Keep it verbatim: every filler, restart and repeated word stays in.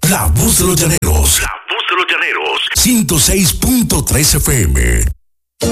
La voz de los llaneros. La voz de los llaneros. ciento seis punto tres F M.